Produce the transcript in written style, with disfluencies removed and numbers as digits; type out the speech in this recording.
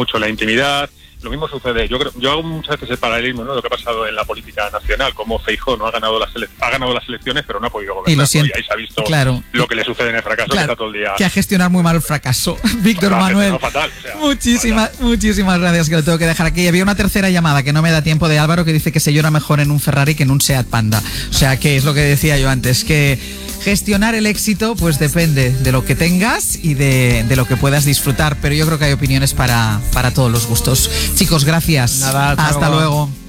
mucho en la intimidad. Lo mismo sucede, yo hago muchas veces el paralelismo, ¿no?, lo que ha pasado en la política nacional, como Feijóo no ha ganado las elecciones, pero no ha podido gobernar. Y lo siento, y ahí se ha visto lo que le sucede en el fracaso, que está todo el día... Que a gestionar muy mal el fracaso. Víctor Manuel, fatal, muchísimas gracias, que lo tengo que dejar aquí. Había una tercera llamada que no me da tiempo, de Álvaro, que dice que se llora mejor en un Ferrari que en un Seat Panda. O sea, que es lo que decía yo antes, que gestionar el éxito pues depende de lo que tengas y de lo que puedas disfrutar, pero yo creo que hay opiniones para todos los gustos. Chicos, gracias. Nada, hasta luego.